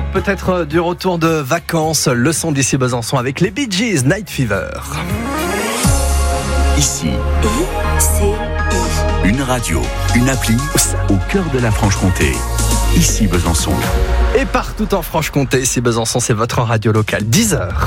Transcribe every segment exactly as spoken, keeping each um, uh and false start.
route peut-être du retour de vacances. Le son d'ici Besançon avec les Bee Gees, Night Fever. Ici, I C I. Une radio, une appli au cœur de la Franche-Comté. Ici Besançon. Et partout en Franche-Comté, ici Besançon, c'est votre radio locale. dix heures.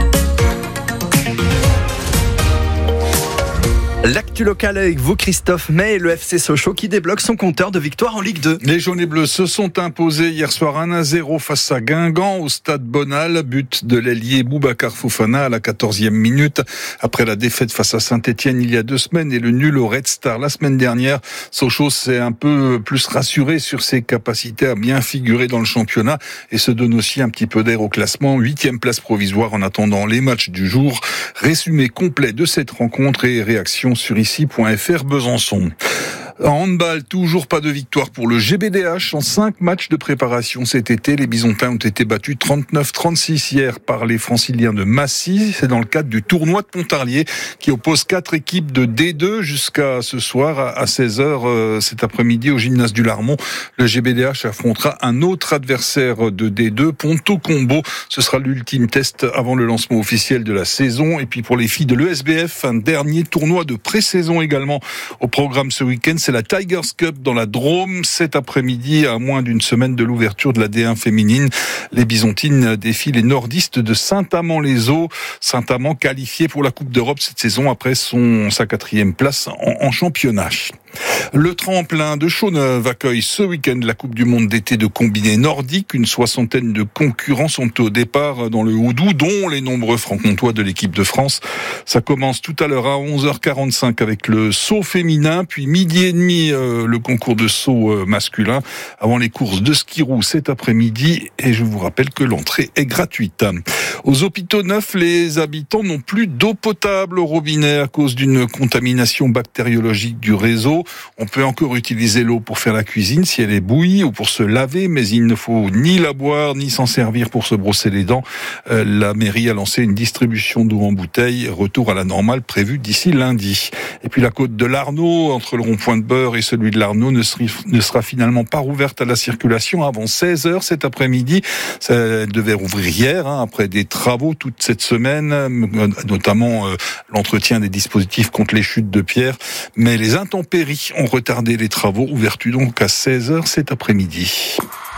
L'actu locale avec vous, Christophe May, et le F C Sochaux qui débloque son compteur de victoire en Ligue deux. Les jaunes et bleus se sont imposés hier soir un à zéro face à Guingamp au stade Bonal. But de l'ailier Boubacar Fofana à la quatorzième minute. Après la défaite face à Saint-Etienne il y a deux semaines et le nul au Red Star la semaine dernière, Sochaux s'est un peu plus rassuré sur ses capacités à bien figurer dans le championnat et se donne aussi un petit peu d'air au classement. Huitième place provisoire en attendant les matchs du jour. Résumé complet de cette rencontre et réaction sur ici point F R Besançon. En handball, toujours pas de victoire pour le G B D H en cinq matchs de préparation cet été. Les Bisontins ont été battus trente-neuf trente-six hier par les Franciliens de Massy. C'est dans le cadre du tournoi de Pontarlier qui oppose quatre équipes de D deux jusqu'à ce soir à seize heures cet après-midi au gymnase du Larmont. Le G B D H affrontera un autre adversaire de D deux, Ponto Combo. Ce sera l'ultime test avant le lancement officiel de la saison. Et puis pour les filles de l'E S B F, un dernier tournoi de pré-saison également au programme ce week-end. C'est la Tigers Cup dans la Drôme cet après-midi, à moins d'une semaine de l'ouverture de la D un féminine. Les Bisontines défient les nordistes de Saint-Amand-les-Eaux. Saint-Amand qualifié pour la Coupe d'Europe cette saison après son, sa quatrième place en, en championnat. Le tremplin de Chaux-Neuve accueille ce week-end la Coupe du Monde d'été de combiné nordique. Une soixantaine de concurrents sont au départ dans le Houdou, dont les nombreux franc-comtois de l'équipe de France. Ça commence tout à l'heure à onze heures quarante-cinq avec le saut féminin, puis midi et demi euh, le concours de saut euh, masculin, avant les courses de ski roue cet après-midi. Et je vous rappelle que l'entrée est gratuite. Aux hôpitaux neufs, les habitants n'ont plus d'eau potable au robinet à cause d'une contamination bactériologique du réseau. On peut encore utiliser l'eau pour faire la cuisine si elle est bouillie ou pour se laver, mais il ne faut ni la boire ni s'en servir pour se brosser les dents. Euh, la mairie a lancé une distribution d'eau en bouteille, retour à la normale prévu d'ici lundi. Et puis la côte de l'Arnaud, entre le rond-point de Beurre et celui de l'Arnaud, ne sera, ne sera finalement pas rouverte à la circulation avant seize heures cet après-midi. Ça devait rouvrir hier, hein, après des travaux toute cette semaine, notamment euh, l'entretien des dispositifs contre les chutes de pierre. Mais les intempéries ont retardé les travaux. Ouverture donc à seize heures cet après-midi.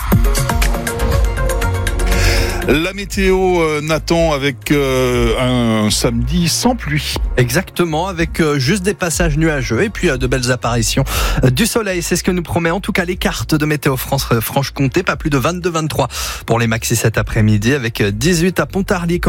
La météo, euh, Nathan, avec euh, un samedi sans pluie. Exactement, avec euh, juste des passages nuageux et puis euh, de belles apparitions euh, du soleil. C'est ce que nous promet en tout cas les cartes de Météo France euh, Franche-Comté. Pas plus de vingt-deux vingt-trois pour les maxis cet après-midi, avec dix-huit à Pontarlier.